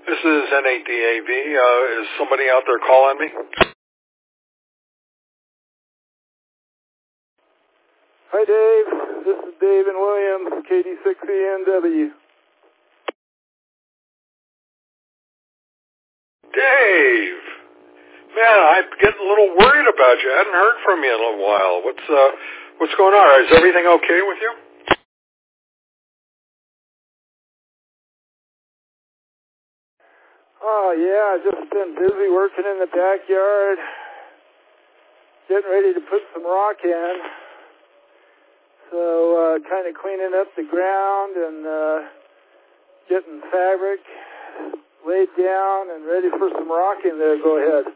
This is N8DAV. Is somebody out there calling me? Hi, Dave. This is Dave and Williams, KD6ENW. Dave! Man, I'm getting a little worried about you. I hadn't heard from you in a while. What's going on? Is everything okay with you? Oh, yeah, just been busy working in the backyard, getting ready to put some rock in. So, kind of cleaning up the ground and getting fabric laid down and ready for some rock in there. Go ahead.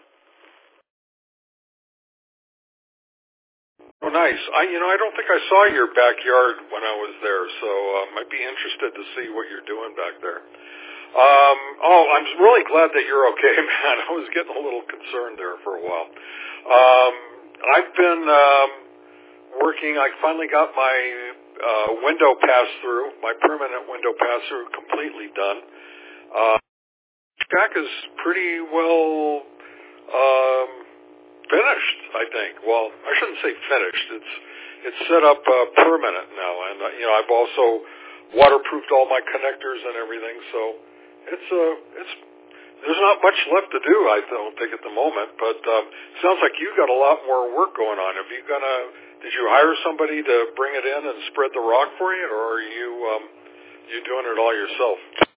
Oh, nice. I don't think I saw your backyard when I was there, so I'd be interested to see what you're doing back there. I'm really glad that you're okay, man. I was getting a little concerned there for a while. I've been working. I finally got my window pass-through, my permanent window pass-through completely done. Shack is pretty well finished, I think. Well, I shouldn't say finished. It's set up permanent now, and I've also waterproofed all my connectors and everything. So there's not much left to do, I don't think, at the moment. But sounds like you got a lot more work going on. Did you hire somebody to bring it in and spread the rock for you, or are you doing it all yourself?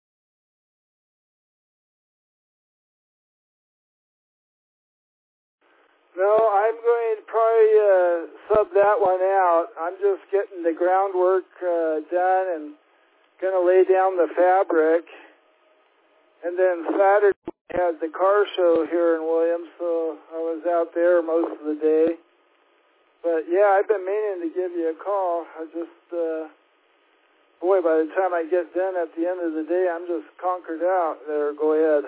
No, I'm going to probably sub that one out. I'm just getting the groundwork done and going to lay down the fabric. And then Saturday we had the car show here in Williams, so I was out there most of the day. But yeah, I've been meaning to give you a call. I just, boy, by the time I get done at the end of the day, I'm just conquered out there. Go ahead.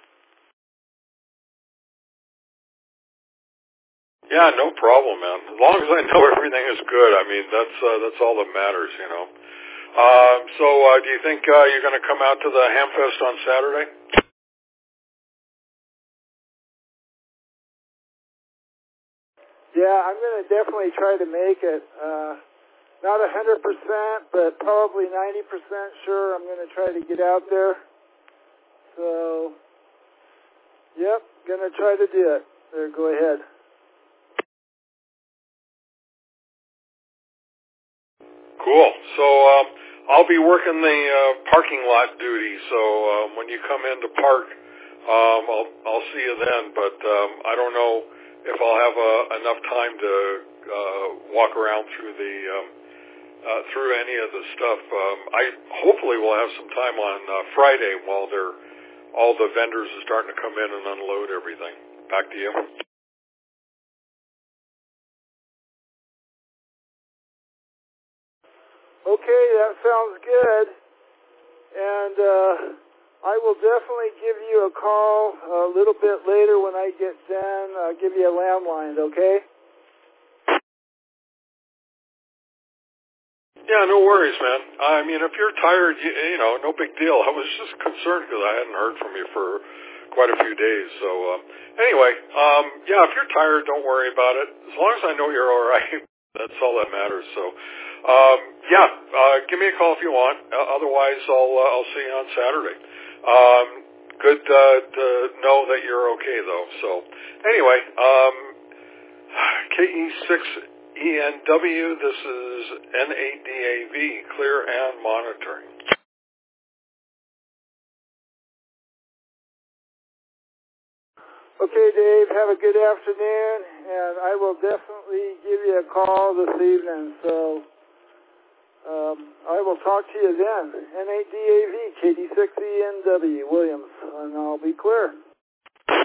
Yeah, no problem, man. As long as I know everything is good, I mean, that's all that matters, So do you think you're going to come out to the Hamfest on Saturday? Yeah, I'm going to definitely try to make it. Not 100%, but probably 90% sure I'm going to try to get out there. So, yep, going to try to do it. There, go ahead. Cool. So I'll be working the parking lot duty. So when you come in to park, I'll see you then. But I don't know if I'll have enough time to walk around through through any of the stuff. I hopefully will have some time on Friday while all the vendors are starting to come in and unload everything. Back to you. Okay, that sounds good. And I will definitely give you a call a little bit later when I get done. I'll give you a landline, okay? Yeah, no worries, man. I mean, if you're tired, no big deal. I was just concerned because I hadn't heard from you for quite a few days. So anyway, yeah, if you're tired, don't worry about it. As long as I know you're all right, that's all that matters. So give me a call if you want. Otherwise, I'll see you on Saturday. Good to know that you're okay, though. So anyway, KE6ENW, this is N8DAV, clear and monitoring. Okay, Dave, have a good afternoon, and I will definitely give you a call this evening. So I will talk to you then. N8DAV, KD6ENW, Williams, and I'll be clear.